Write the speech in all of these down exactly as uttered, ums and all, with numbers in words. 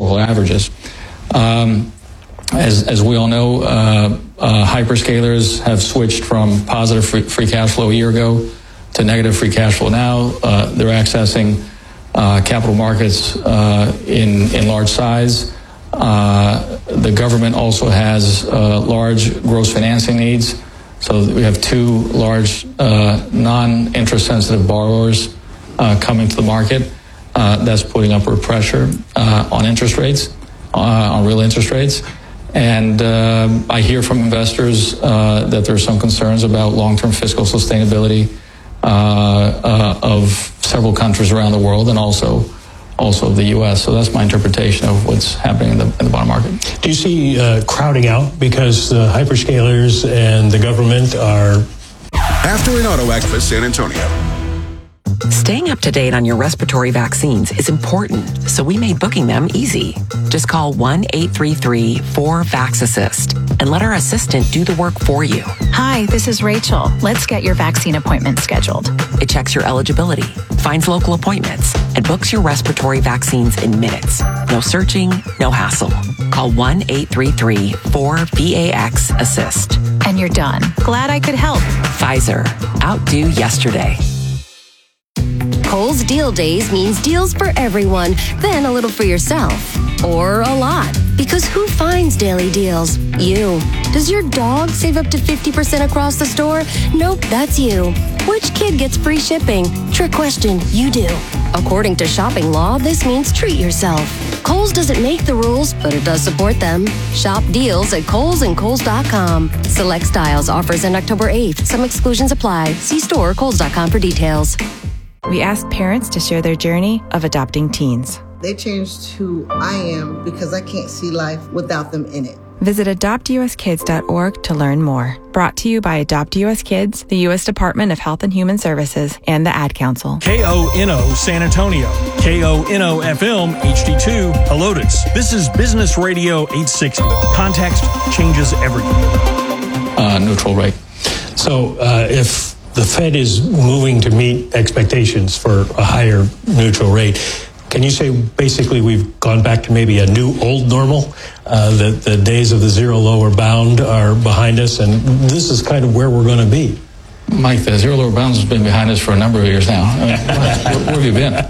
historical averages. Um, as, as we all know, uh, uh, hyperscalers have switched from positive free, free cash flow a year ago to negative free cash flow now. Uh, they're accessing uh, capital markets uh, in, in large size. Uh, the government also has uh, large gross financing needs. So we have two large uh, non-interest sensitive borrowers uh, coming to the market. Uh, that's putting upward pressure uh, on interest rates, uh, on real interest rates. And uh, I hear from investors uh, that there are some concerns about long-term fiscal sustainability uh, uh, of several countries around the world, and also also of the U S. So that's my interpretation of what's happening in the, in the bond market. Do you see uh, crowding out because the hyperscalers and the government are... After an Auto Expo San Antonio. Staying up to date on your respiratory vaccines is important, so we made booking them easy. Just call one eight three three four vax assist and let our assistant do the work for you. Hi, this is Rachel. Let's get your vaccine appointment scheduled. It checks your eligibility, finds local appointments, and books your respiratory vaccines in minutes. No searching, no hassle. Call one eight three three four vax assist. And you're done. Glad I could help. Pfizer. Outdo yesterday. Kohl's Deal Days means deals for everyone, then a little for yourself. Or a lot. Because who finds daily deals? You. Does your dog save up to fifty percent across the store? Nope, that's you. Which kid gets free shipping? Trick question, you do. According to shopping law, this means treat yourself. Kohl's doesn't make the rules, but it does support them. Shop deals at Kohl's and Kohl's dot com. Select styles offers end October eighth. Some exclusions apply. See store or Kohl's dot com for details. We asked parents to share their journey of adopting teens. They changed who I am because I can't see life without them in it. Visit adopt u s kids dot org to learn more. Brought to you by Adopt U S Kids, the U S Department of Health and Human Services, and the Ad Council. K O N O San Antonio, K O N O F M H D two Helotes. This is Business Radio eight sixty. Context changes everything. Uh, neutral rate. So uh, if the Fed is moving to meet expectations for a higher neutral rate, can you say basically we've gone back to maybe a new old normal? Uh, the, the days of the zero lower bound are behind us, and this is kind of where we're going to be. Mike, the zero lower bounds has been behind us for a number of years now. I mean, where, where have you been?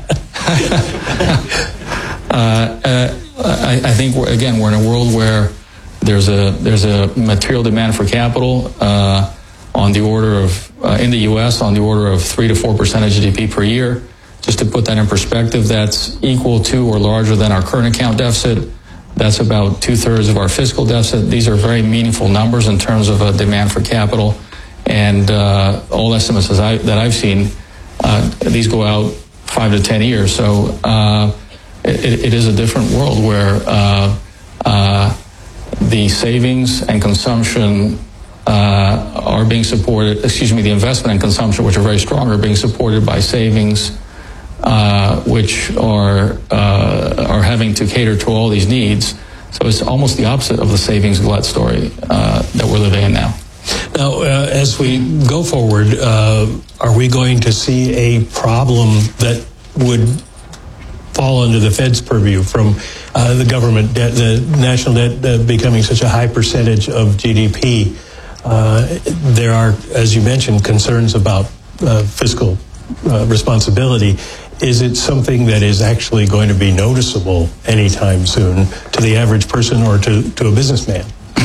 uh, uh, I, I think, we're, again, we're in a world where there's a there's a material demand for capital uh, on the order of, uh, in the U S, on the order of three to four percent of G D P per year. Just to put that in perspective, that's equal to or larger than our current account deficit. That's about two-thirds of our fiscal deficit. These are very meaningful numbers in terms of a demand for capital. And uh, all estimates as I, that I've seen, uh, these go out five to ten years. So uh, it, it is a different world where uh, uh, the savings and consumption uh, are being supported, excuse me, the investment and consumption, which are very strong, are being supported by savings, Uh, which are uh, are having to cater to all these needs. So it's almost the opposite of the savings glut story uh, that we're living in now. Now, uh, as we go forward, uh, are we going to see a problem that would fall under the Fed's purview from uh, the government debt, the national debt uh, becoming such a high percentage of G D P? Uh, there are, as you mentioned, concerns about uh, fiscal uh, responsibility. Is it something that is actually going to be noticeable anytime soon to the average person or to, to a businessman?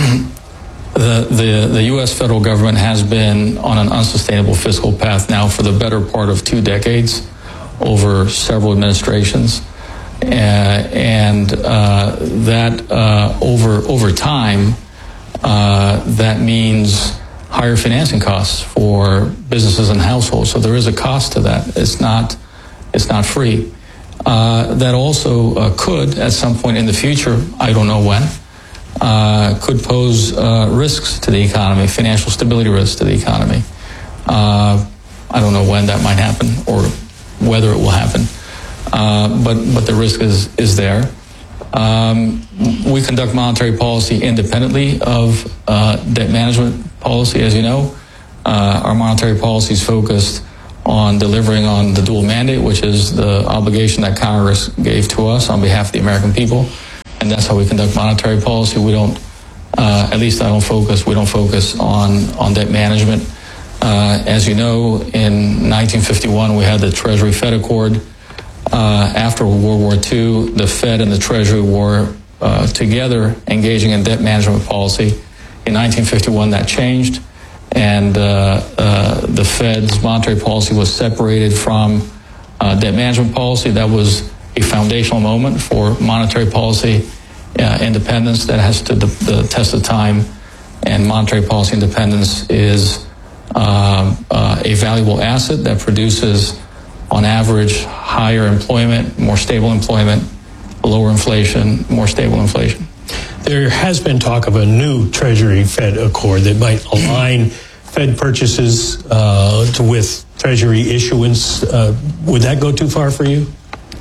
The, the, the U S federal government has been on an unsustainable fiscal path now for the better part of two decades, over several administrations. Uh, and uh, that uh, over, over time, uh, that means higher financing costs for businesses and households. So there is a cost to that. It's not It's not free. Uh, that also uh, could, at some point in the future, I don't know when, uh, could pose uh, risks to the economy, financial stability risks to the economy. Uh, I don't know when that might happen or whether it will happen, uh, but but the risk is is there. Um, we conduct monetary policy independently of uh, debt management policy, as you know. Uh, our monetary policy is focused on delivering on the dual mandate, which is the obligation that Congress gave to us on behalf of the American people, and that's how we conduct monetary policy. We don't, uh, at least I don't focus, we don't focus on, on debt management. Uh, as you know, in nineteen fifty-one, we had the Treasury-Fed Accord. Uh, after World War Two, the Fed and the Treasury were uh, together engaging in debt management policy. In nineteen fifty-one, that changed, and uh, uh, the Fed's monetary policy was separated from uh, debt management policy. That was a foundational moment for monetary policy uh, independence that has stood the, the test of time, and monetary policy independence is uh, uh, a valuable asset that produces, on average, higher employment, more stable employment, lower inflation, more stable inflation. There has been talk of a new Treasury-Fed Accord that might align Fed purchases uh, to, with Treasury issuance. Uh, would that go too far for you?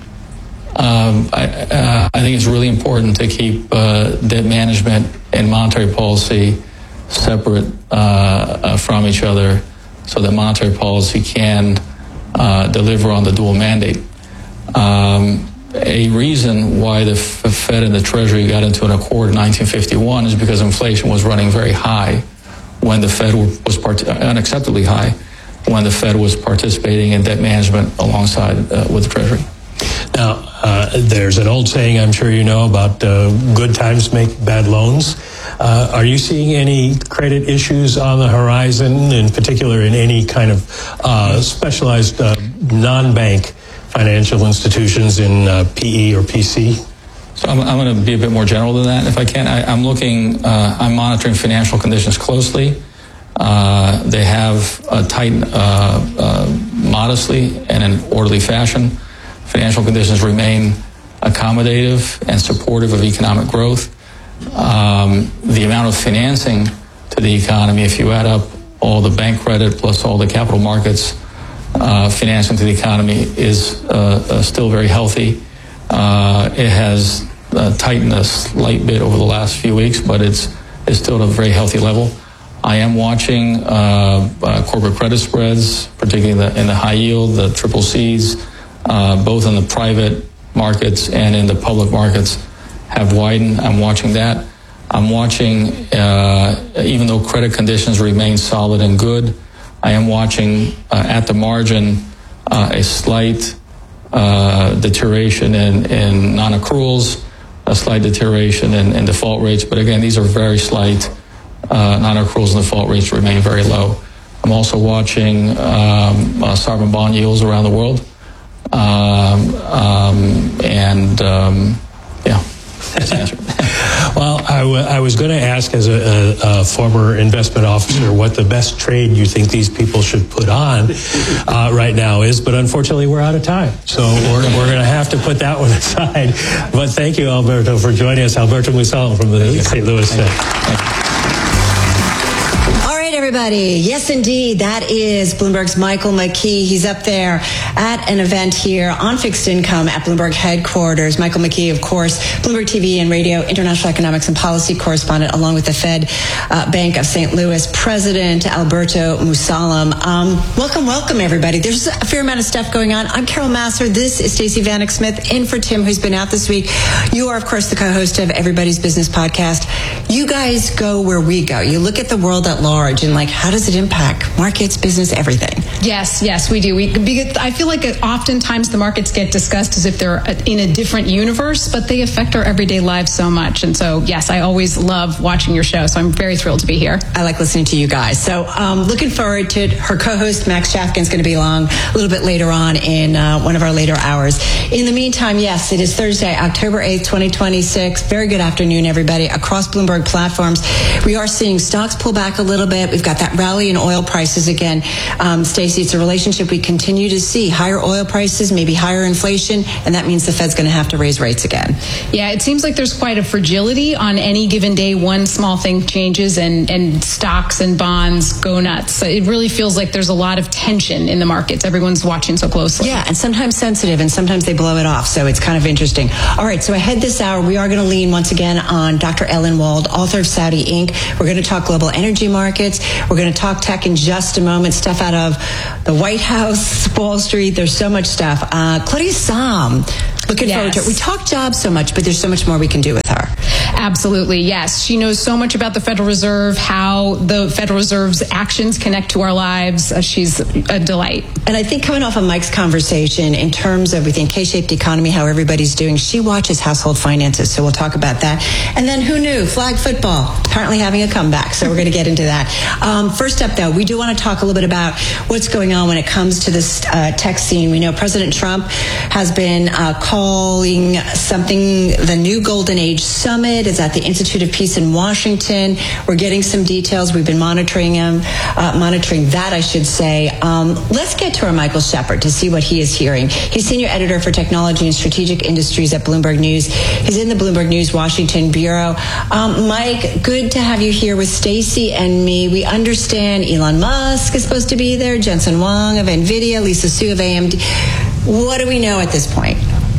Um, I, uh, I think it's really important to keep uh, debt management and monetary policy separate uh, uh, from each other, so that monetary policy can uh, deliver on the dual mandate. Um, a reason why the Fed and the Treasury got into an accord in nineteen fifty-one is because inflation was running very high when the Fed was part- unacceptably high when the Fed was participating in debt management alongside uh, with the Treasury. Now, uh, there's an old saying, I'm sure you know, about uh, good times make bad loans. Uh, are you seeing any credit issues on the horizon, in particular in any kind of uh, specialized uh, non-bank financial institutions in uh, P E or P C? So I'm, I'm going to be a bit more general than that, if I can. I, I'm looking, uh, I'm monitoring financial conditions closely. Uh, they have uh, tightened uh, uh, modestly and in an orderly fashion. Financial conditions remain accommodative and supportive of economic growth. Um, the amount of financing to the economy, if you add up all the bank credit plus all the capital markets uh, financing to the economy, is uh, uh, still very healthy. Uh, it has uh, tightened a slight bit over the last few weeks, but it's, it's still at a very healthy level. I am watching uh, uh, corporate credit spreads, particularly in the, in the high yield, the triple C's, uh, both in the private markets and in the public markets have widened. I'm watching that. I'm watching, uh, even though credit conditions remain solid and good, I am watching uh, at the margin uh, a slight uh, deterioration in, in non-accruals, a slight deterioration in, in default rates. But again, these are very slight. Uh, non-accruals and default rates remain very low. I'm also watching um, uh, sovereign bond yields around the world. Um, um, and um, yeah, that's the answer. Well, I, w- I was going to ask, as a, a, a former investment officer, what the best trade you think these people should put on uh, right now is, but unfortunately we're out of time. So we're, we're going to have to put that one aside. But thank you, Alberto, for joining us. Alberto Musalem from the Saint Louis Fed. Everybody. Yes, indeed. That is Bloomberg's Michael McKee. He's up there at an event here on fixed income at Bloomberg headquarters. Michael McKee, of course, Bloomberg T V and radio, international economics and policy correspondent, along with the Fed uh, Bank of Saint Louis president, Alberto Musalem. Um, welcome, welcome, everybody. There's a fair amount of stuff going on. I'm Carol Massar. This is Stacey Vanek Smith, in for Tim, who's been out this week. You are, of course, the co-host of Everybody's Business Podcast. You guys go where we go. You look at the world at large and like, how does it impact markets, business, everything? Yes, yes, we do. We, because I feel like oftentimes the markets get discussed as if they're in a different universe, but they affect our everyday lives so much. And so, yes, I always love watching your show. So I'm very thrilled to be here. I like listening to you guys. So um, looking forward to it. Her co-host, Max Shafkin's going to be along a little bit later on in uh, one of our later hours. In the meantime, yes, it is Thursday, October eighth, twenty twenty-six. Very good afternoon, everybody. Across Bloomberg platforms, we are seeing stocks pull back a little bit. We've got that rally in oil prices again. Um, Stacey, it's a relationship we continue to see. Higher oil prices, maybe higher inflation, and that means the Fed's going to have to raise rates again. Yeah, it seems like there's quite a fragility on any given day. One small thing changes and, and stocks and bonds go nuts. So it really feels like there's a lot of tension in the markets. Everyone's watching so closely. Yeah, and sometimes sensitive, and sometimes they blow it off. So it's kind of interesting. All right, so ahead this hour, we are going to lean once again on Doctor Ellen Wald, author of Saudi Incorporated. We're going to talk global energy markets. We're going to talk tech in just a moment. Stuff out of the White House, Wall Street. There's so much stuff. Uh, Claudia Sahm, Looking Yes. forward to it. We talk jobs so much, but there's so much more we can do with her. Absolutely, yes. She knows so much about the Federal Reserve, how the Federal Reserve's actions connect to our lives. Uh, she's a delight. And I think coming off of Mike's conversation in terms of we think K-shaped economy, how everybody's doing, she watches household finances. So we'll talk about that. And then who knew? Flag football, apparently having a comeback. So we're going to get into that. Um, first up, though, we do want to talk a little bit about what's going on when it comes to this uh, tech scene. We know President Trump has been uh, calling something the new Golden Age Summit. It's at the Institute of Peace in Washington. We're getting some details. We've been monitoring him, uh, monitoring that, I should say. Um, let's get to our Michael Shepard to see what he is hearing. He's senior editor for technology and strategic industries at Bloomberg News. He's in the Bloomberg News Washington bureau. Um, Mike, good to have you here with Stacey and me. We understand Elon Musk is supposed to be there, Jensen Huang of NVIDIA, Lisa Su of A M D. What do we know at this point?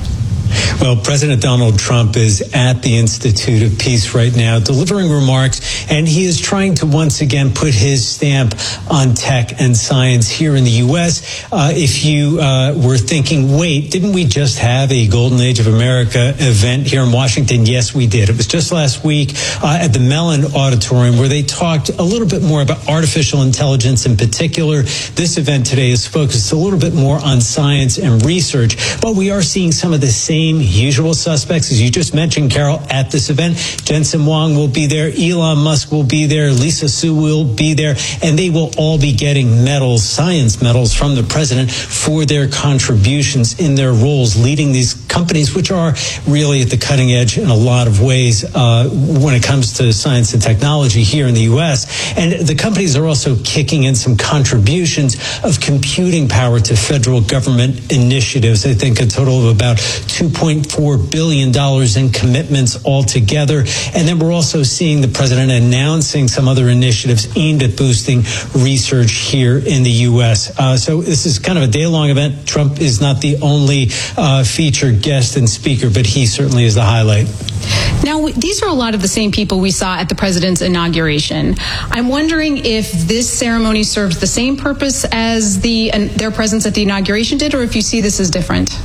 Well, President Donald Trump is at the Institute of Peace right now, delivering remarks, and he is trying to once again put his stamp on tech and science here in the U S. Uh, if you uh, were thinking, wait, didn't we just have a Golden Age of America event here in Washington? Yes, we did. It was just last week uh, at the Mellon Auditorium where they talked a little bit more about artificial intelligence in particular. This event today is focused a little bit more on science and research, but we are seeing some of the same usual suspects, as you just mentioned, Carol, at this event. Jensen Huang will be there. Elon Musk will be there. Lisa Su will be there. And they will all be getting medals, science medals from the president for their contributions in their roles, leading these companies, which are really at the cutting edge in a lot of ways uh, when it comes to science and technology here in the U S. And the companies are also kicking in some contributions of computing power to federal government initiatives. I think a total of about two point four billion dollars in commitments altogether. And then we're also seeing the president announcing some other initiatives aimed at boosting research here in the U S. Uh, so this is kind of a day-long event. Trump is not the only uh, featured guest and speaker, but he certainly is the highlight. Now, these are a lot of the same people we saw at the president's inauguration. I'm wondering if this ceremony serves the same purpose as the uh, their presence at the inauguration did, or if you see this as different.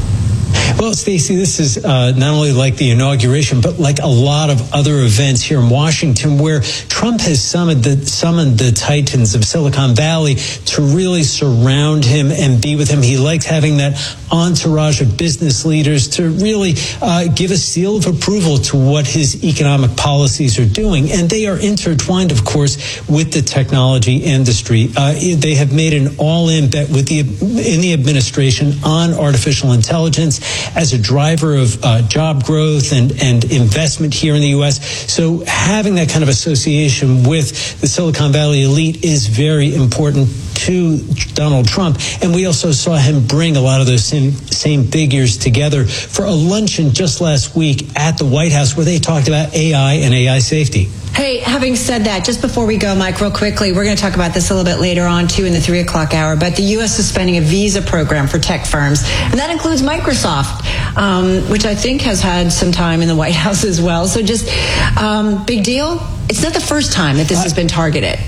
Well, Stacey, this is uh, not only like the inauguration, but like a lot of other events here in Washington where Trump has summoned the, summoned the titans of Silicon Valley to really surround him and be with him. He likes having that entourage of business leaders to really uh, give a seal of approval to what his economic policies are doing. And they are intertwined, of course, with the technology industry. Uh, they have made an all-in bet with the in the administration on artificial intelligence as a driver of uh, job growth and, and investment here in the U S. So having that kind of association with the Silicon Valley elite is very important to Donald Trump. And we also saw him bring a lot of those same, same figures together for a luncheon just last week at the White House where they talked about A I and A I safety. Hey, having said that, just before we go, Mike, real quickly, we're going to talk about this a little bit later on, too, in the three o'clock hour, but the U S is suspending a visa program for tech firms, and that includes Microsoft, um, which I think has had some time in the White House as well. So just um, big deal. It's not the first time that this has been targeted.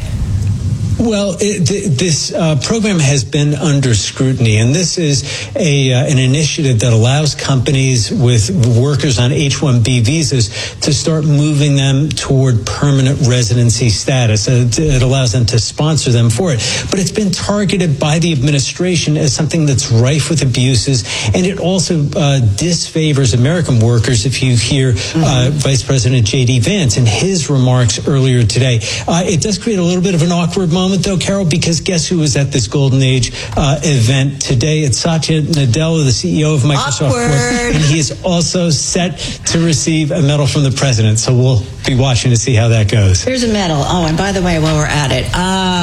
Well, it, th- this uh, program has been under scrutiny, and this is a uh, an initiative that allows companies with workers on H one B visas to start moving them toward permanent residency status. It, it allows them to sponsor them for it. But it's been targeted by the administration as something that's rife with abuses, and it also uh, disfavors American workers. If you hear mm-hmm. uh, Vice President J D Vance in his remarks earlier today, uh, it does create a little bit of an awkward moment, though, Carol, because guess who was at this Golden Age uh, event today? It's Satya Nadella, the C E O of Microsoft Corp, and he is also set to receive a medal from the president. So we'll be watching to see how that goes. Here's a medal. Oh, and by the way, while we're at it, uh,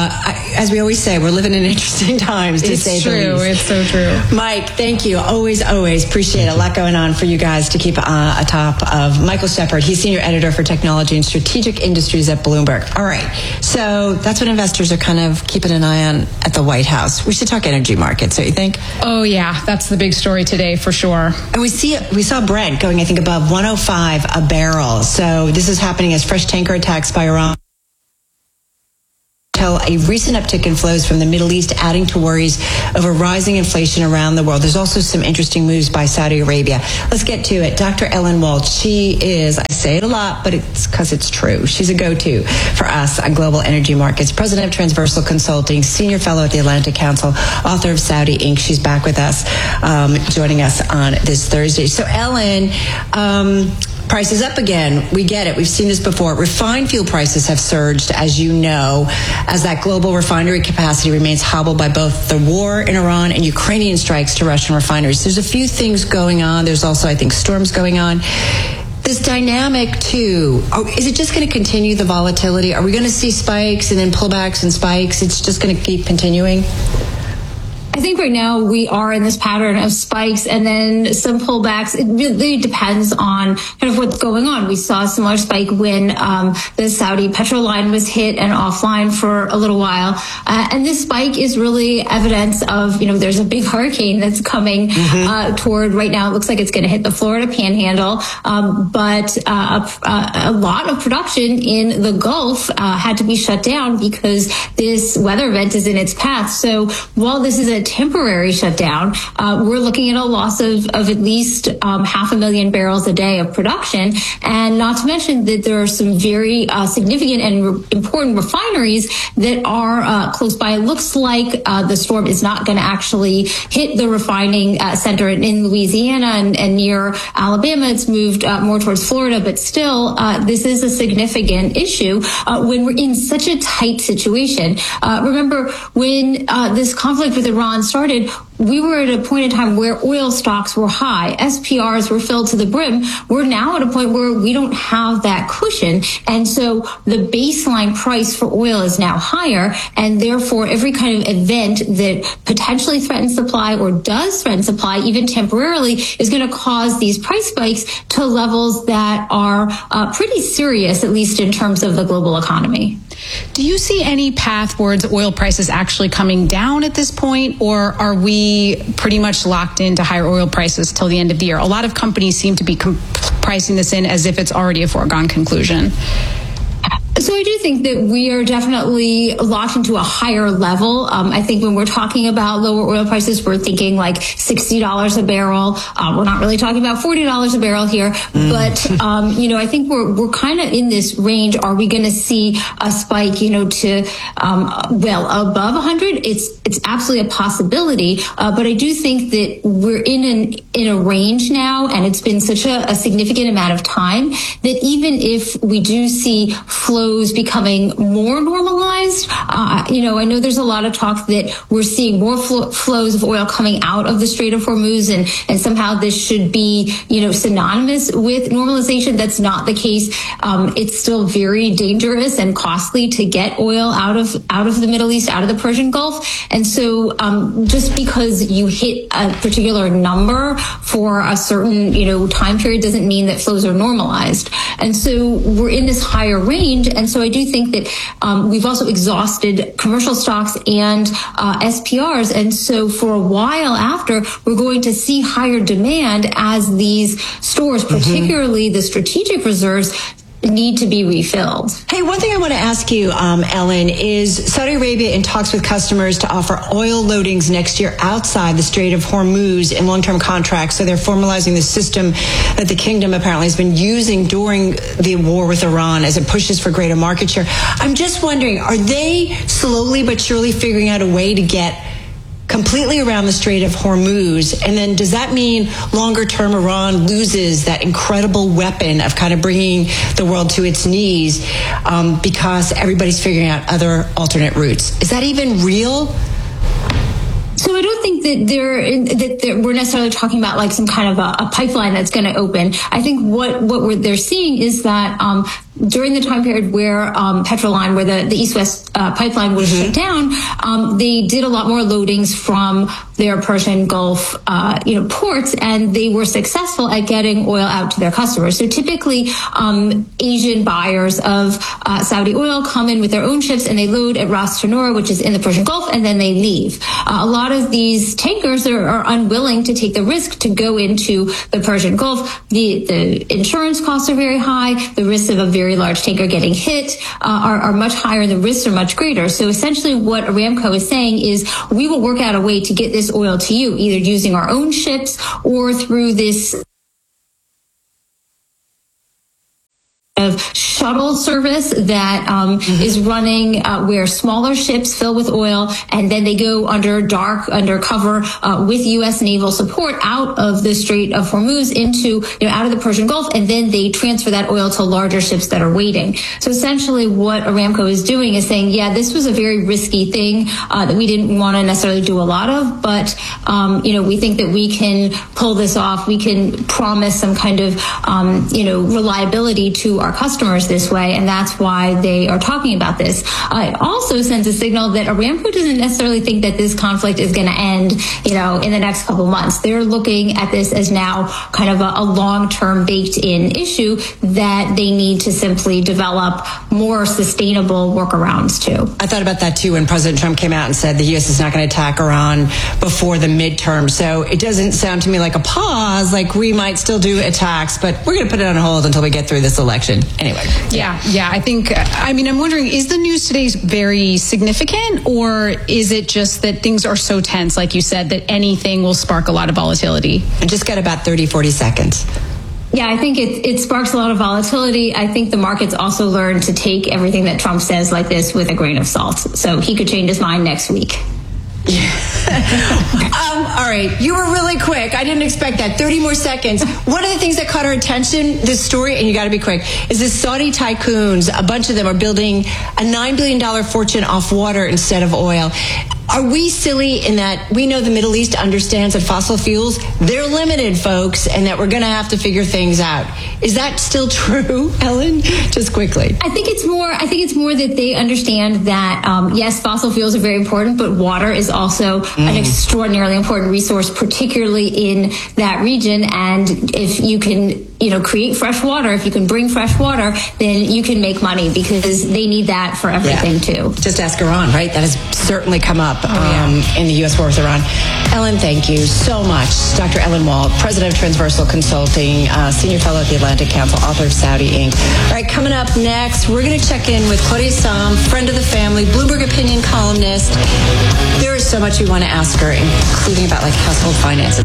I, as we always say, we're living in interesting times, to it's say true. the least. It's so true. Mike, thank you. Always, always appreciate it. A lot going on for you guys to keep uh, atop of. Michael Shepard, he's senior editor for technology and strategic industries at Bloomberg. All right. So that's what investors are kind of keeping an eye on at the White House. We should talk energy markets, don't you think? Oh, yeah. That's the big story today for sure. And we see we saw Brent going, I think, above one oh five a barrel. So this is happening as fresh tanker attacks by Iran tell a recent uptick in flows from the Middle East, adding to worries over rising inflation around the world. There's also some interesting moves by Saudi Arabia. Let's get to it. Doctor Ellen Waltz, she is, I say it a lot, but it's because it's true. She's a go-to for us on global energy markets. President of Transversal Consulting, senior fellow at the Atlantic Council, author of Saudi Incorporated. She's back with us, um, joining us on this Thursday. So Ellen, um, prices up again. We get it. We've seen this before. Refined fuel prices have surged, as you know, as that global refinery capacity remains hobbled by both the war in Iran and Ukrainian strikes to Russian refineries. There's a few things going on. There's also, I think, storms going on. This dynamic, too, is it just going to continue, the volatility? Are we going to see spikes and then pullbacks and spikes? It's just going to keep continuing? I think right now we are in this pattern of spikes and then some pullbacks. It really depends on kind of what's going on. We saw a similar spike when um, the Saudi petrol line was hit and offline for a little while. Uh, and this spike is really evidence of, you know, there's a big hurricane that's coming mm-hmm. uh, toward right now. It looks like it's going to hit the Florida Panhandle. Um, but uh, a, a lot of production in the Gulf uh, had to be shut down because this weather event is in its path. So while this is a temporary shutdown, uh, we're looking at a loss of, of at least um, half a million barrels a day of production. And not to mention that there are some very uh, significant and re- important refineries that are uh, close by. It looks like uh, the storm is not going to actually hit the refining uh, center in, in Louisiana and, and near Alabama. It's moved uh, more towards Florida, but still, uh, this is a significant issue uh, when we're in such a tight situation. Uh, remember, when uh, this conflict with Iran started, we were at a point in time where oil stocks were high. S P Rs were filled to the brim. We're now at a point where we don't have that cushion. And so the baseline price for oil is now higher. And therefore, every kind of event that potentially threatens supply or does threaten supply, even temporarily, is going to cause these price spikes to levels that are uh, pretty serious, at least in terms of the global economy. Do you see any path towards oil prices actually coming down at this point, or are we pretty much locked into higher oil prices till the end of the year? A lot of companies seem to be comp- pricing this in as if it's already a foregone conclusion. So I do think that we are definitely locked into a higher level. Um, I think when we're talking about lower oil prices, we're thinking like sixty dollars a barrel. Uh, we're not really talking about forty dollars a barrel here. Mm. But, um, you know, I think we're we're kind of in this range. Are we going to see a spike, you know, to, um, well, above one hundred? It's it's absolutely a possibility. Uh, but I do think that we're in an in a range now, and it's been such a, a significant amount of time that even if we do see flows becoming more normalized. Uh, you know, I know there's a lot of talk that we're seeing more fl- flows of oil coming out of the Strait of Hormuz, and, and somehow this should be, you know, synonymous with normalization. That's not the case. Um, it's still very dangerous and costly to get oil out of out of the Middle East, out of the Persian Gulf. And so um, just because you hit a particular number for a certain, you know, time period doesn't mean that flows are normalized. And so we're in this higher range. And so I do think that um, we've also exhausted commercial stocks and uh, S P Rs. And so for a while after, we're going to see higher demand as these stores, particularly mm-hmm. the strategic reserves, need to be refilled. Hey, one thing I want to ask you, um, Ellen, is Saudi Arabia in talks with customers to offer oil loadings next year outside the Strait of Hormuz in long-term contracts. So they're formalizing the system that the kingdom apparently has been using during the war with Iran as it pushes for greater market share. I'm just wondering, are they slowly but surely figuring out a way to get completely around the Strait of Hormuz? And then does that mean longer term Iran loses that incredible weapon of kind of bringing the world to its knees um, because everybody's figuring out other alternate routes? Is that even real? So I don't think that they're that they're, we're necessarily talking about like some kind of a, a pipeline that's going to open. I think what what we're, they're seeing is that um, during the time period where um, Petroline, where the, the East-West uh, pipeline was mm-hmm. shut down, um, they did a lot more loadings from their Persian Gulf, uh, you know, ports, and they were successful at getting oil out to their customers. So typically, um, Asian buyers of uh, Saudi oil come in with their own ships and they load at Ras Tanura, which is in the Persian Gulf, and then they leave. Uh, a lot of these tankers are, are unwilling to take the risk to go into the Persian Gulf. The, the insurance costs are very high. The risks of a very very large tanker getting hit uh, are, are much higher. The risks are much greater. So essentially what Aramco is saying is we will work out a way to get this oil to you, either using our own ships or through this of shuttle service that um, mm-hmm. is running uh, where smaller ships fill with oil and then they go under dark, under cover uh, with U S naval support out of the Strait of Hormuz into, you know, out of the Persian Gulf, and then they transfer that oil to larger ships that are waiting. So essentially what Aramco is doing is saying, yeah, this was a very risky thing uh, that we didn't want to necessarily do a lot of, but, um, you know, we think that we can pull this off. We can promise some kind of, um, you know, reliability to our our customers this way, and that's why they are talking about this. Uh, it also sends a signal that Aramco doesn't necessarily think that this conflict is going to end, you know, in the next couple months. They're looking at this as now kind of a, a long-term baked-in issue that they need to simply develop more sustainable workarounds to. I thought about that too when President Trump came out and said the U S is not going to attack Iran before the midterm. So it doesn't sound to me like a pause, like we might still do attacks, but we're going to put it on hold until we get through this election. Anyway. Yeah, yeah. I think, I mean, I'm wondering, is the news today very significant, or is it just that things are so tense, like you said, that anything will spark a lot of volatility? I just got about thirty, forty seconds. Yeah, I think it, it sparks a lot of volatility. I think the markets also learn to take everything that Trump says like this with a grain of salt. So he could change his mind next week. um, all right, you were really quick. I didn't expect that. thirty more seconds. One of the things that caught our attention, this story, and you got to be quick, is this Saudi tycoons, a bunch of them are building a nine billion dollars fortune off water instead of oil. Are we silly in that we know the Middle East understands that fossil fuels, they're limited, folks, and that we're going to have to figure things out? Is that still true, Ellen? Just quickly. I think it's more, I think it's more that they understand that, um, yes, fossil fuels are very important, but water is also mm. an extraordinarily important resource, particularly in that region. And if you can, you know, create fresh water, if you can bring fresh water, then you can make money because they need that for everything yeah. too. Just ask Iran, right? That has certainly come up. Oh, yeah. um, in the U S war with Iran. Ellen, thank you so much. Doctor Ellen Wald, President of Transversal Consulting, uh, Senior Fellow at the Atlantic Council, author of Saudi Incorporated. All right, coming up next, we're going to check in with Claudia Sahm, friend of the family, Bloomberg opinion columnist. There is so much we want to ask her, including about like household finances.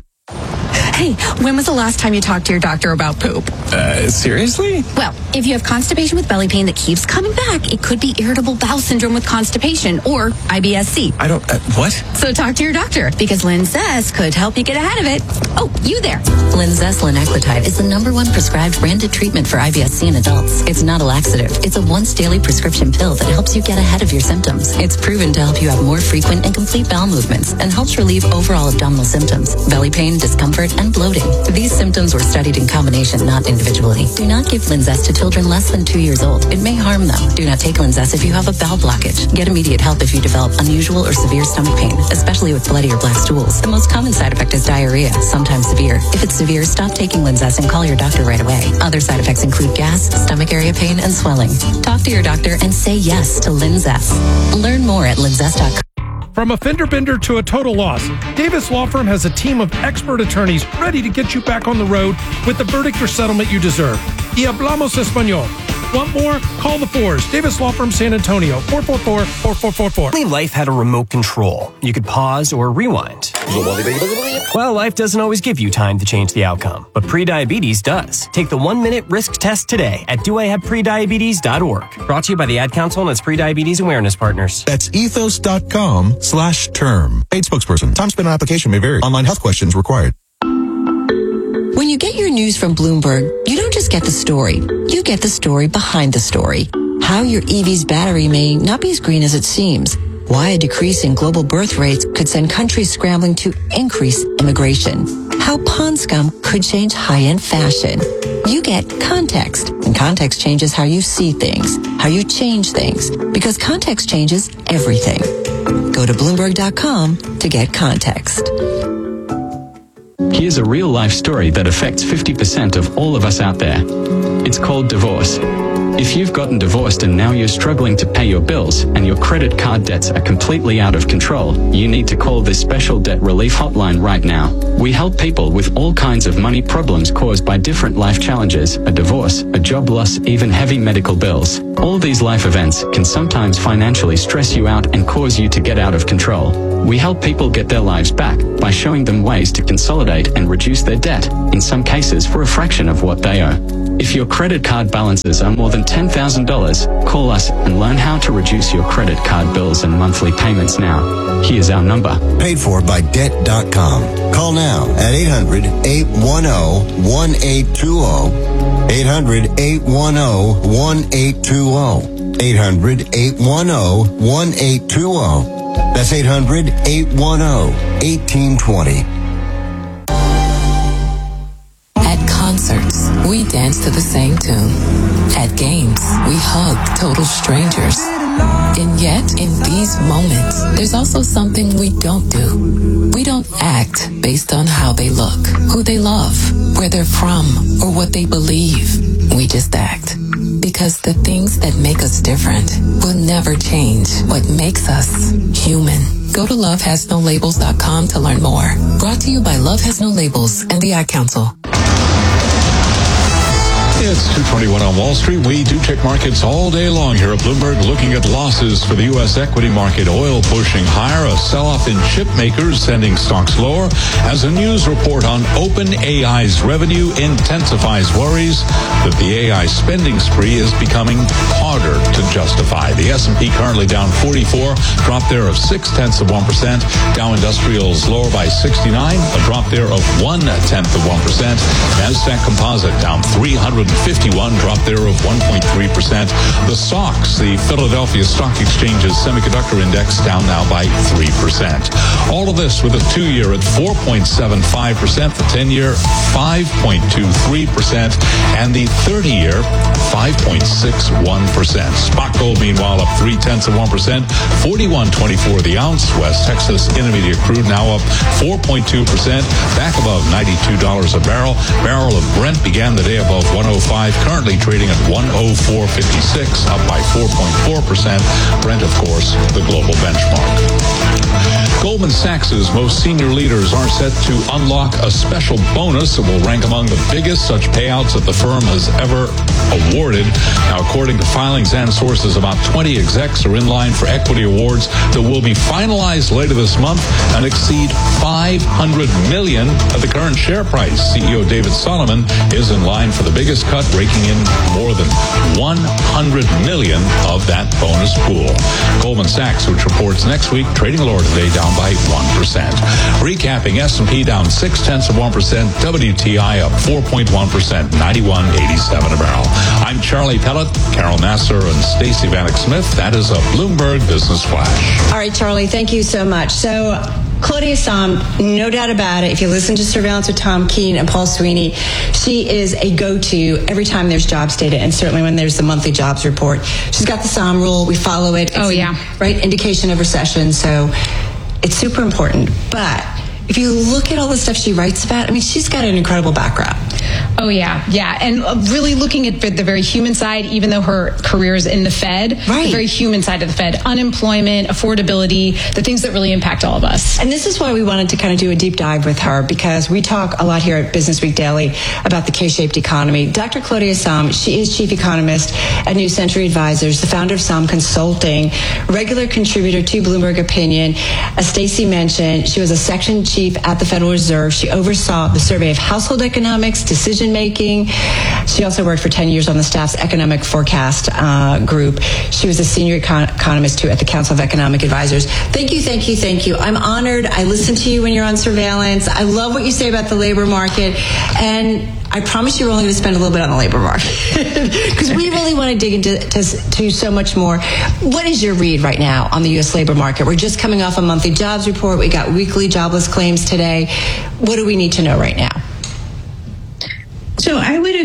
Hey, when was the last time you talked to your doctor about poop? Uh, seriously? Well, if you have constipation with belly pain that keeps coming back, it could be irritable bowel syndrome with constipation or I B S C. I don't, uh, what? So talk to your doctor because Linzess could help you get ahead of it. Oh, you there. Linzess linaclotide is the number one prescribed branded treatment for I B S C in adults. It's not a laxative. It's a once daily prescription pill that helps you get ahead of your symptoms. It's proven to help you have more frequent and complete bowel movements and helps relieve overall abdominal symptoms, belly pain, discomfort, and bloating. These symptoms were studied in combination, not individually. Do not give Linzess to children less than two years old. It may harm them. Do not take Linzess if you have a bowel blockage. Get immediate help if you develop unusual or severe stomach pain, especially with bloody or black stools. The most common side effect is diarrhea, sometimes severe. If it's severe, stop taking Linzess and call your doctor right away. Other side effects include gas, stomach area pain, and swelling. Talk to your doctor and say yes to Linzess. Learn more at linzess dot com. From a fender bender to a total loss, Davis Law Firm has a team of expert attorneys ready to get you back on the road with the verdict or settlement you deserve. Y hablamos español. Want more? Call the fours. Davis Law Firm San Antonio, four four four, four four four four. Life had a remote control. You could pause or rewind. Well, life doesn't always give you time to change the outcome, but prediabetes does. Take the one-minute risk test today at do I have prediabetes dot org. Brought to you by the Ad Council and its prediabetes awareness partners. That's ethos dot com slash term. Paid spokesperson. Time spent on application may vary. Online health questions required. When you get your news from Bloomberg, you don't just get the story. You get the story behind the story. How your E V's battery may not be as green as it seems. Why a decrease in global birth rates could send countries scrambling to increase immigration. How pond scum could change high-end fashion. You get context, and context changes how you see things, how you change things, because context changes everything. Go to Bloomberg dot com to get context. Here's a real-life story that affects fifty percent of all of us out there. It's called divorce. If you've gotten divorced and now you're struggling to pay your bills and your credit card debts are completely out of control, you need to call this special debt relief hotline right now. We help people with all kinds of money problems caused by different life challenges, a divorce, a job loss, even heavy medical bills. All these life events can sometimes financially stress you out and cause you to get out of control. We help people get their lives back by showing them ways to consolidate and reduce their debt, in some cases for a fraction of what they owe. If your credit card balances are more than ten thousand dollars, call us and learn how to reduce your credit card bills and monthly payments now. Here's our number. Paid for by debt dot com. Call now at eight hundred, eight one zero, one eight two zero. eight hundred, eight one zero, one eight two zero. eight hundred, eight one zero, one eight two zero. That's eight hundred, eight one zero, one eight two zero. At concerts, we dance to the same tune. At games, we hug total strangers. And yet, in these moments, there's also something we don't do. We don't act based on how they look, who they love, where they're from, or what they believe. We just act. Because the things that make us different will never change what makes us human. Go to love has no labels dot com to learn more. Brought to you by Love Has No Labels and the Ad Council. It's two twenty-one on Wall Street. We do check markets all day long here at Bloomberg, looking at losses for the U S equity market. Oil pushing higher, a sell-off in chip makers sending stocks lower, as a news report on OpenAI's revenue intensifies worries that the A I spending spree is becoming harder to justify. The S and P currently down forty-four, drop there of six tenths of one percent. Dow Industrials lower by sixty-nine, a drop there of one tenth of one percent. Nasdaq Composite down three hundred fifty-one, drop there of one point three percent. The S O X, the Philadelphia Stock Exchange's semiconductor index, down now by three percent. All of this with a two-year at four point seven five percent, the ten-year five point two three percent, and the thirty-year five point six one percent. Spot gold, meanwhile, up three tenths of one percent, forty-one twenty-four the ounce. West Texas Intermediate crude now up four point two percent, back above ninety-two dollars a barrel. Barrel of Brent began the day above one oh five, currently trading at one oh four fifty-six, up by four point four percent. Brent, of course, the global benchmark. Goldman Sachs's most senior leaders are set to unlock a special bonus that will rank among the biggest such payouts that the firm has ever awarded. Now, according to filings and sources, about twenty execs are in line for equity awards that will be finalized later this month and exceed five hundred million dollars at the current share price. C E O David Solomon is in line for the biggest cut, raking in more than one hundred million dollars of that bonus pool. Goldman Sachs, which reports next week, trading lower today, down by one percent. Recapping, S and P down six tenths of one percent, W T I up four point one percent, ninety-one eighty-seven a barrel. I'm Charlie Pellet, Carol Nasser, and Stacey Vanek Smith. That is a Bloomberg Business Flash. All right, Charlie, thank you so much. So, Claudia Sahm, no doubt about it, if you listen to Surveillance with Tom Keene and Paul Sweeney, she is a go-to every time there's jobs data, and certainly when there's the monthly jobs report. She's got the Sahm rule. We follow it. It's oh, yeah. A, right, indication of recession, so it's super important. But if you look at all the stuff she writes about, I mean, she's got an incredible background. Oh, yeah, yeah. And really looking at the very human side, even though her career is in the Fed, right. The very human side of the Fed, unemployment, affordability, the things that really impact all of us. And this is why we wanted to kind of do a deep dive with her, because we talk a lot here at Business Week Daily about the K-shaped economy. Doctor Claudia Sahm, she is chief economist at New Century Advisors, the founder of Sahm Consulting, regular contributor to Bloomberg Opinion. As Stacey mentioned, she was a section chief at the Federal Reserve. She oversaw the survey of household economics, decision making. She also worked for ten years on the staff's economic forecast uh, group. She was a senior econ- economist too at the Council of Economic Advisors. Thank you, thank you, thank you. I'm honored. I listen to you when you're on surveillance. I love what you say about the labor market. And I promise you we're only going to spend a little bit on the labor market because we really want to dig into to, to so much more. What is your read right now on the U S labor market? We're just coming off a monthly jobs report. We got weekly jobless claims today. What do we need to know right now? So I would agree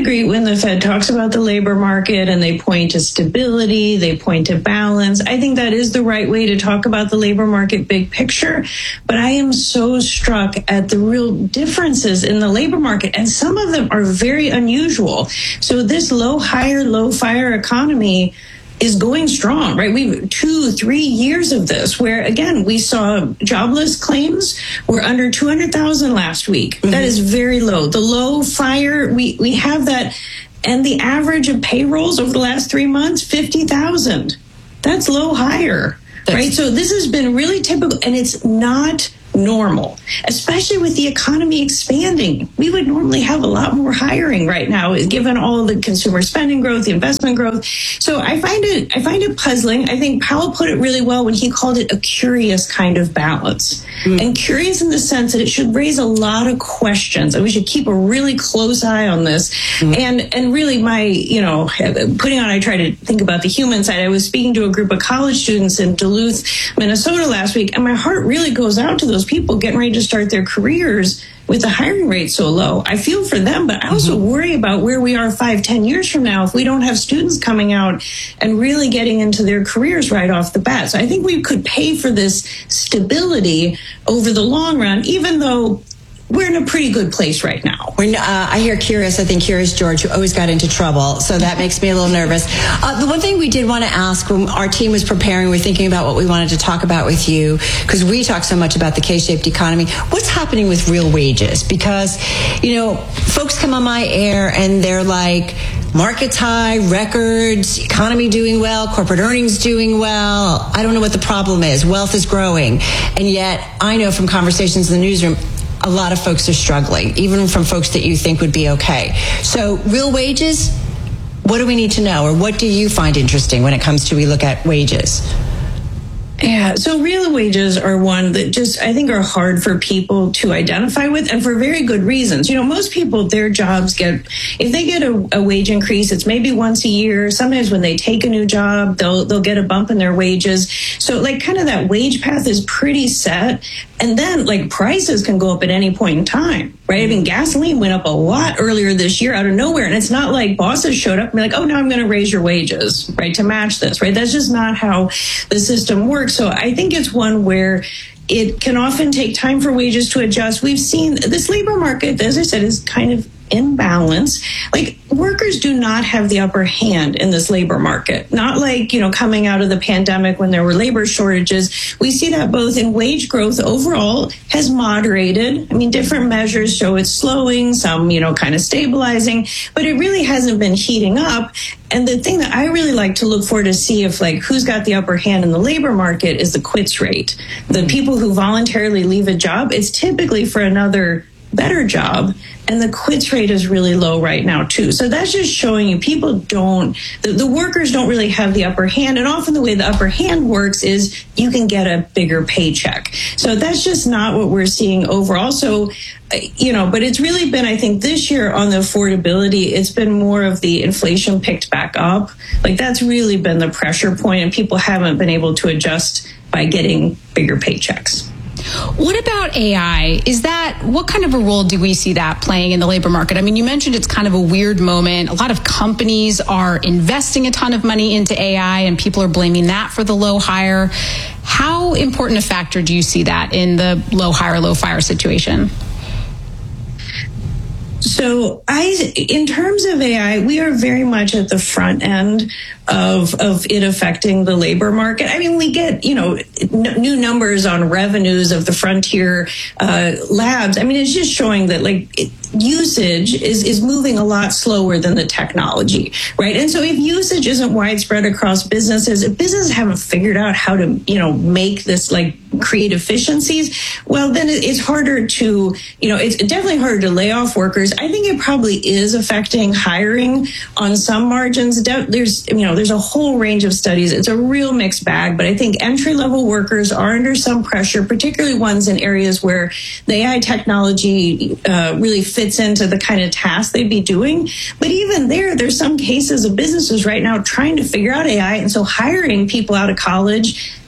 agree when the Fed talks about the labor market and they point to stability, they point to balance. I think that is the right way to talk about the labor market big picture. But I am so struck at the real differences in the labor market, and some of them are very unusual. So this low hire, low fire economy is going strong, right? We've two, three years of this where, again, we saw jobless claims were under two hundred thousand last week. Mm-hmm. That is very low. The low fire, we, we have that. And the average of payrolls over the last three months, fifty thousand. That's low hire, That's- right? So this has been really typical, and it's not normal, especially with the economy expanding. We would normally have a lot more hiring right now, given all the consumer spending growth, the investment growth. So I find it, I find it puzzling. I think Powell put it really well when he called it a curious kind of balance. Mm. And curious in the sense that it should raise a lot of questions, and we should keep a really close eye on this. Mm. And and really, my you know, putting on, I try to think about the human side. I was speaking to a group of college students in Duluth, Minnesota last week, and my heart really goes out to those people getting ready to start their careers with the hiring rate so low. I feel for them, but I also mm-hmm. worry about where we are five, ten years from now if we don't have students coming out and really getting into their careers right off the bat. So I think we could pay for this stability over the long run, even though we're in a pretty good place right now. When, uh, I hear curious, I think Curious George, who always got into trouble, so that makes me a little nervous. Uh, the one thing we did want to ask when our team was preparing, we're thinking about what we wanted to talk about with you, because we talk so much about the K-shaped economy, what's happening with real wages? Because, you know, folks come on my air and they're like, markets high, records, economy doing well, corporate earnings doing well. I don't know what the problem is. Wealth is growing. And yet, I know from conversations in the newsroom, a lot of folks are struggling, even from folks that you think would be okay. So real wages, what do we need to know, or what do you find interesting when it comes to we look at wages? Yeah, so real wages are one that just, I think, are hard for people to identify with, and for very good reasons. You know, most people, their jobs get, if they get a, a wage increase, it's maybe once a year. Sometimes when they take a new job, they'll they'll get a bump in their wages. So like kind of that wage path is pretty set. And then like prices can go up at any point in time, right? I mean, gasoline went up a lot earlier this year out of nowhere. And it's not like bosses showed up and be like, oh, now I'm going to raise your wages, right, to match this, right? That's just not how the system works. So I think it's one where it can often take time for wages to adjust. We've seen this labor market, as I said, is kind of in balance. Like workers do not have the upper hand in this labor market. Not like, you know, coming out of the pandemic when there were labor shortages. We see that both in wage growth overall has moderated. I mean, different measures show it's slowing, some, you know, kind of stabilizing, but it really hasn't been heating up. And the thing that I really like to look for to see if like who's got the upper hand in the labor market is the quits rate. The people who voluntarily leave a job, it's typically for another better job, and the quits rate is really low right now too. So that's just showing you people don't, the, the workers don't really have the upper hand, and often the way the upper hand works is you can get a bigger paycheck. So that's just not what we're seeing overall. So, you know, but it's really been, I think this year on the affordability, it's been more of the inflation picked back up. Like that's really been the pressure point, and people haven't been able to adjust by getting bigger paychecks. What about A I? Is that, what kind of a role do we see that playing in the labor market? I mean, you mentioned it's kind of a weird moment. A lot of companies are investing a ton of money into A I, and people are blaming that for the low hire. How important a factor do you see that in the low hire, low fire situation? So I, in terms of A I, we are very much at the front end of of it affecting the labor market. I mean, we get, you know, n- new numbers on revenues of the frontier uh, labs. I mean, it's just showing that like it, usage is, is moving a lot slower than the technology, right? And so if usage isn't widespread across businesses, if businesses haven't figured out how to, you know, make this like create efficiencies, well, then it's harder to, you know, it's definitely harder to lay off workers. I think it probably is affecting hiring on some margins. There's, you know, there's a whole range of studies. It's a real mixed bag, but I think entry-level workers are under some pressure, particularly ones in areas where the A I technology uh, really fits into the kind of tasks they'd be doing. But even there, there's some cases of businesses right now trying to figure out A I, and so hiring people out of college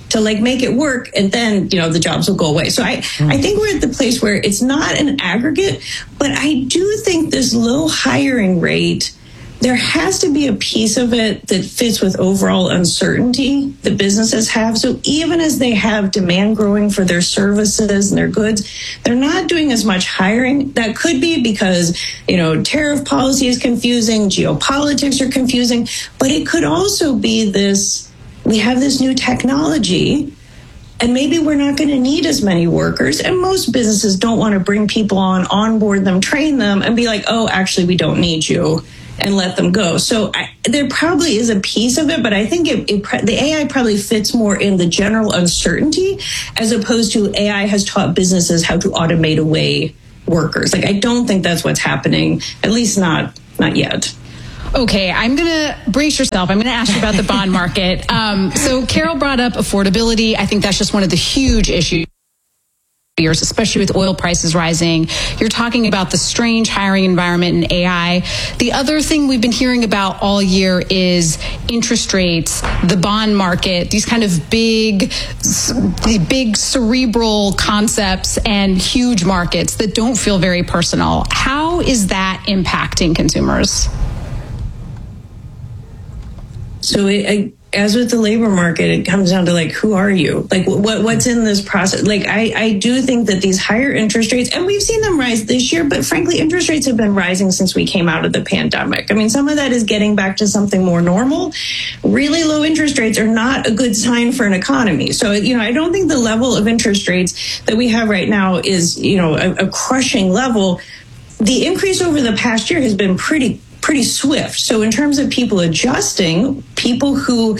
to like make it work, and then, you know, the jobs will go away. So I, mm. I think we're at the place where it's not an aggregate, but I do think this low hiring rate, there has to be a piece of it that fits with overall uncertainty that businesses have. So even as they have demand growing for their services and their goods, they're not doing as much hiring. That could be because, you know, tariff policy is confusing, geopolitics are confusing, but it could also be this, we have this new technology, and maybe we're not going to need as many workers. And most businesses don't want to bring people on, onboard them, train them, and be like, oh, actually, we don't need you, and let them go. So I, there probably is a piece of it, but I think it, it, the A I probably fits more in the general uncertainty, as opposed to A I has taught businesses how to automate away workers. Like, I don't think that's what's happening, at least not not yet. Okay, I'm going to brace yourself. I'm going to ask you about the bond market. Um, so Carol brought up affordability. I think that's just one of the huge issues, especially with oil prices rising. You're talking about the strange hiring environment in A I. The other thing we've been hearing about all year is interest rates, the bond market, these kind of big, the big cerebral concepts and huge markets that don't feel very personal. How is that impacting consumers? So it, as with the labor market, it comes down to like, who are you? Like, what what's in this process? Like, I, I do think that these higher interest rates, and we've seen them rise this year, but frankly, interest rates have been rising since we came out of the pandemic. I mean, some of that is getting back to something more normal. Really low interest rates are not a good sign for an economy. So, you know, I don't think the level of interest rates that we have right now is, you know, a, a crushing level. The increase over the past year has been pretty pretty swift. So in terms of people adjusting, people who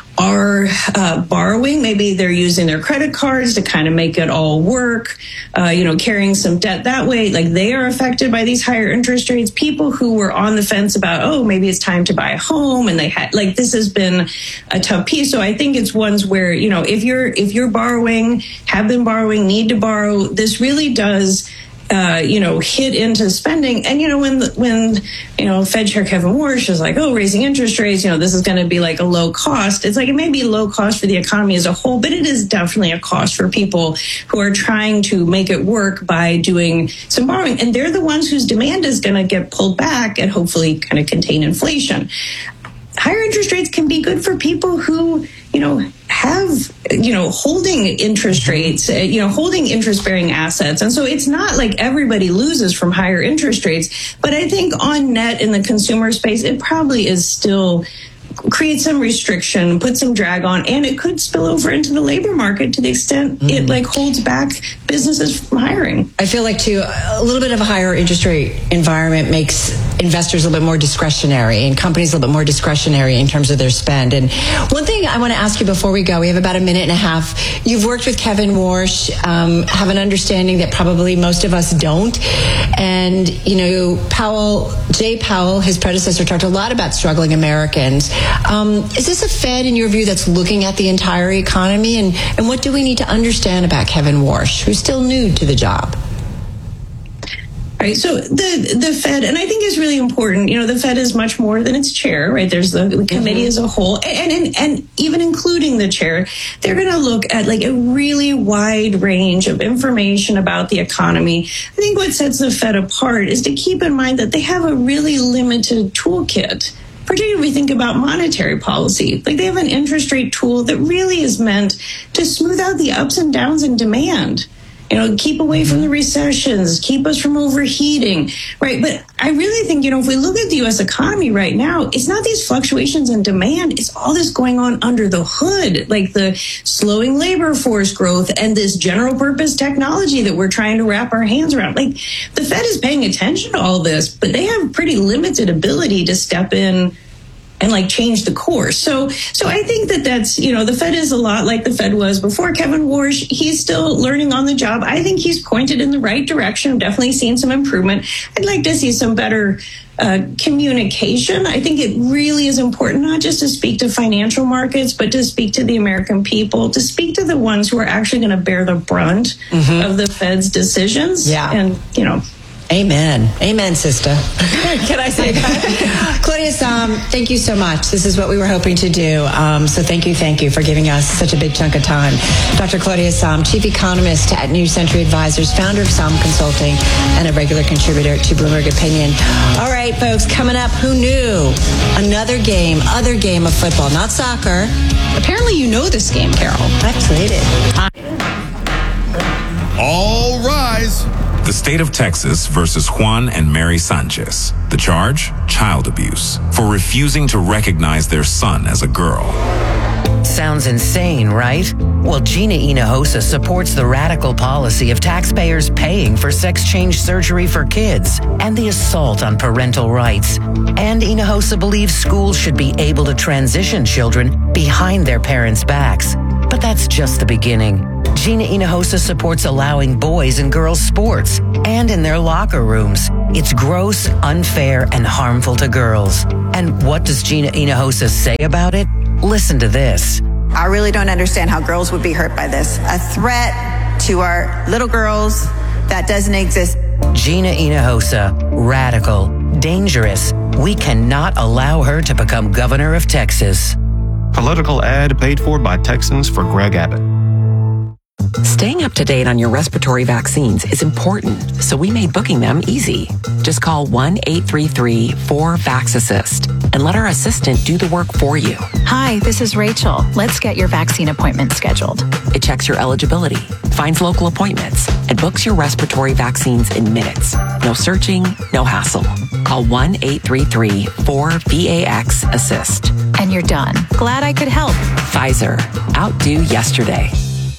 are uh, borrowing, maybe they're using their credit cards to kind of make it all work, uh, you know, carrying some debt that way, like they are affected by these higher interest rates. People who were on the fence about, oh, maybe it's time to buy a home, and they had, like, this has been a tough piece. So I think it's ones where, you know, if you're, if you're borrowing, have been borrowing, need to borrow, this really does Uh, you know, hit into spending. And, you know, when, when, you know, Fed Chair Kevin Warsh is like, oh, raising interest rates, you know, this is going to be like a low cost. It's like, it may be low cost for the economy as a whole, but it is definitely a cost for people who are trying to make it work by doing some borrowing. And they're the ones whose demand is going to get pulled back and hopefully kind of contain inflation. Higher interest rates can be good for people who, you know, have, you know, holding interest rates, uh, you know, holding interest bearing assets. And so it's not like everybody loses from higher interest rates. But I think on net in the consumer space, it probably is still create some restriction, put some drag on, and it could spill over into the labor market to the extent mm. it like holds back businesses from hiring. I feel like too, a little bit of a higher interest rate environment makes investors a little bit more discretionary and companies a little bit more discretionary in terms of their spend. And one thing I want to ask you before we go, we have about a minute and a half. You've worked with Kevin Warsh, um, have an understanding that probably most of us don't. And, you know, Powell, Jay Powell, his predecessor, talked a lot about struggling Americans. Um, is this a Fed, in your view, that's looking at the entire economy? And, and what do we need to understand about Kevin Warsh, who's still new to the job? Right. So the the Fed, and I think is really important, you know, the Fed is much more than its chair, right? There's the, the committee mm-hmm. as a whole, and, and, and even including the chair, they're going to look at like a really wide range of information about the economy. I think what sets the Fed apart is to keep in mind that they have a really limited toolkit. Particularly if we think about monetary policy. Like, they have an interest rate tool that really is meant to smooth out the ups and downs in demand. You know, keep away from the recessions, keep us from overheating, right? But I really think, you know, if we look at the U S economy right now, it's not these fluctuations in demand, it's all this going on under the hood, like the slowing labor force growth and this general purpose technology that we're trying to wrap our hands around. Like, the Fed is paying attention to all this, but they have pretty limited ability to step in and like change the course. So, so I think that that's, you know, the Fed is a lot like the Fed was before Kevin Warsh. He's still learning on the job. I think he's pointed in the right direction. I've definitely seen some improvement. I'd like to see some better uh, communication. I think it really is important not just to speak to financial markets, but to speak to the American people, to speak to the ones who are actually going to bear the brunt mm-hmm. of the Fed's decisions. Yeah. And, you know, Amen. Amen, sister. Can I say that? Claudius, um, thank you so much. This is what we were hoping to do. Um, so thank you, thank you for giving us such a big chunk of time. Doctor Claudius, um, Chief Economist at New Century Advisors, founder of Somm Consulting, and a regular contributor to Bloomberg Opinion. All right, folks, coming up, who knew? Another game, other game of football, not soccer. Apparently you know this game, Carol. I played it. All rise. The state of Texas versus Juan and Mary Sanchez. The charge? Child abuse for refusing to recognize their son as a girl. Sounds insane, right? Well, Gina Hinojosa supports the radical policy of taxpayers paying for sex change surgery for kids and the assault on parental rights. And Hinojosa believes schools should be able to transition children behind their parents' backs. But that's just the beginning. Gina Hinojosa supports allowing boys and girls sports and in their locker rooms. It's gross, unfair, and harmful to girls. And what does Gina Hinojosa say about it? Listen to this. I really don't understand how girls would be hurt by this. A threat to our little girls that doesn't exist. Gina Hinojosa, radical, dangerous. We cannot allow her to become governor of Texas. Political ad paid for by Texans for Greg Abbott. Staying up to date on your respiratory vaccines is important, so we made booking them easy. Just call one eight three three four VAX-ASSIST and let our assistant do the work for you. Hi, this is Rachel. Let's get your vaccine appointment scheduled. It checks your eligibility, finds local appointments, and books your respiratory vaccines in minutes. No searching, no hassle. Call one eight three three four VAX-ASSIST. And you're done. Glad I could help. Pfizer. Outdo yesterday.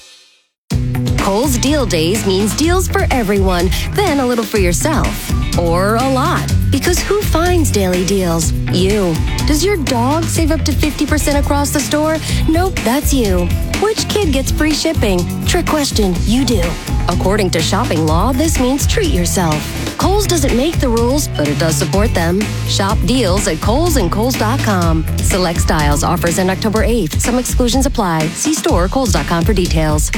Kohl's Deal Days means deals for everyone, then a little for yourself. Or a lot. Because who finds daily deals? You. Does your dog save up to fifty percent across the store? Nope, that's you. Which kid gets free shipping? Trick question, you do. According to shopping law, this means treat yourself. Kohl's doesn't make the rules, but it does support them. Shop deals at Kohl's and Kohl's dot com. Select styles, offers end October eighth. Some exclusions apply. See store or Kohl's dot com for details.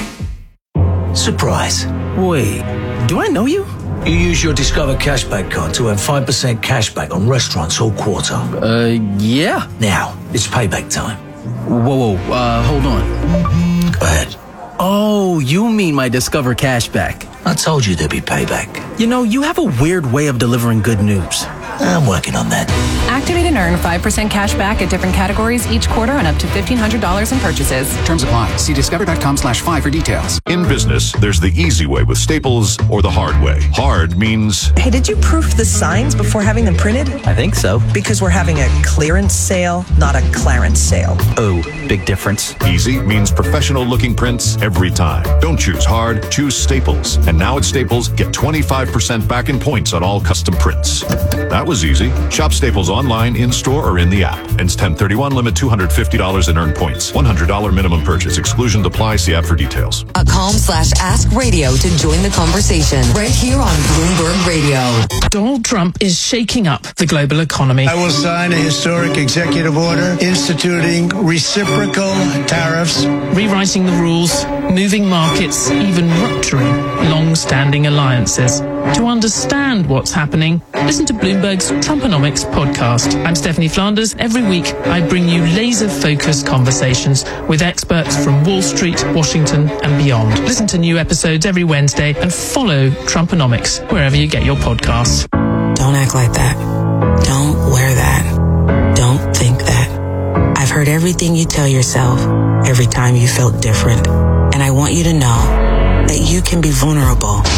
Surprise. Wait, do I know you? You use your Discover Cashback card to earn five percent cashback on restaurants all quarter. Uh, yeah. Now, it's payback time. Whoa, whoa, uh, hold on. Go ahead. Oh, you mean my Discover Cashback. I told you there'd be payback. You know, you have a weird way of delivering good news. I'm working on that. Activate and earn five percent cash back at different categories each quarter and up to fifteen hundred dollars in purchases. Terms apply. See discover.com slash five for details. In business, there's the easy way with Staples or the hard way. Hard means... Hey, did you proof the signs before having them printed? I think so. Because we're having a clearance sale, not a Clarence sale. Oh, big difference. Easy means professional-looking prints every time. Don't choose hard, choose Staples. And now at Staples, get twenty-five percent back in points on all custom prints. That was easy. Shop Staples online, in-store, or in the app. Ends ten thirty-one, limit two hundred fifty dollars in earned points. one hundred dollars minimum purchase. Exclusion apply. See app for details. A com slash ask radio to join the conversation right here on Bloomberg Radio. Donald Trump is shaking up the global economy. I will sign a historic executive order instituting reciprocal tariffs, rewriting the rules, moving markets, even rupturing long-standing alliances. To understand what's happening, listen to Bloomberg's Trumponomics podcast. I'm Stephanie Flanders. Every week, I bring you laser-focused conversations with experts from Wall Street, Washington, and beyond. Listen to new episodes every Wednesday and follow Trumponomics wherever you get your podcasts. Don't act like that. Don't wear that. Don't think that. I've heard everything you tell yourself every time you felt different. And I want you to know that you can be vulnerable